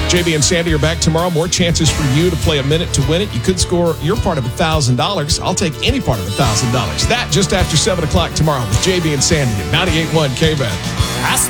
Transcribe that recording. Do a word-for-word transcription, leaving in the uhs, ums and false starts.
J B and Sandy are back tomorrow. More chances for you to play a minute to win it. You could score your part of one thousand dollars. I'll take any part of one thousand dollars. That just after seven o'clock tomorrow with J B and Sandy at ninety-eight point one K V A N.